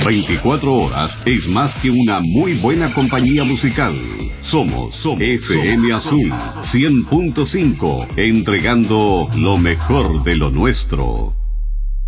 24 horas es más que una muy buena compañía musical. Somos FM Azul 100.5, entregando lo mejor de lo nuestro.